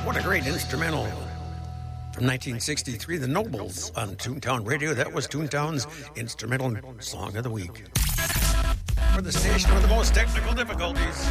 What a great instrumental. From 1963, The Nobles on Toontown Radio. That was Toontown's Instrumental Song of the Week. For the station with the most technical difficulties.